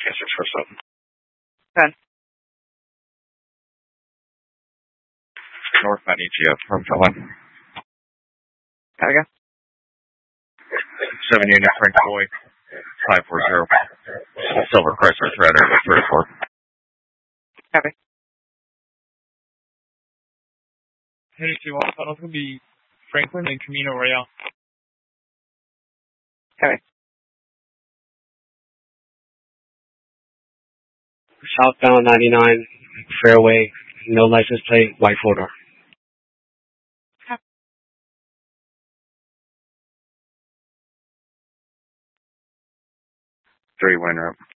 647. 10. Northbound EGF from Philly. There we go. 7 Unit Frank Boy, 540. Silver Chrysler Threader, 34. Copy. Headed to one tunnel will be Franklin and Camino Royale. Copy. Southbound 99, fairway, no license plate, white 4-door. 3 Windrow.